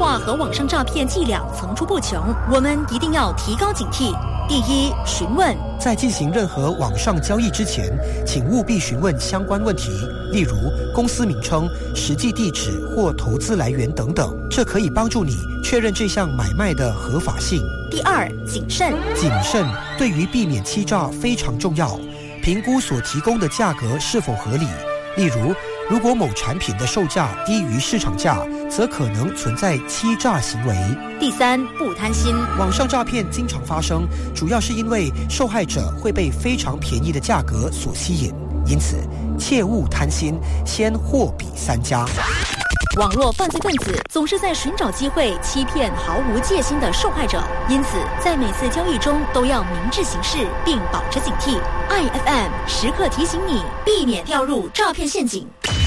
话和网上诈骗伎俩层出不穷，我们一定要提高警惕。第一，询问。 在进行任何网上交易之前，请务必询问相关问题，例如公司名称、实际地址或投资来源等等，这可以帮助你确认这项买卖的合法性。 第二，谨慎。 谨慎对于避免欺诈非常重要，评估所提供的价格是否合理。例如，如果某产品的售价低于市场价，则可能存在欺诈行为。 第三，不贪心。 网上诈骗经常发生，主要是因为受害者会被非常便宜的价格所吸引，因此切勿贪心，先货比三家。 网络犯罪分子总是在寻找机会欺骗毫无戒心的受害者，因此在每次交易中都要明智行事，并保持警惕。IFM 时刻提醒你，避免掉入诈骗陷阱。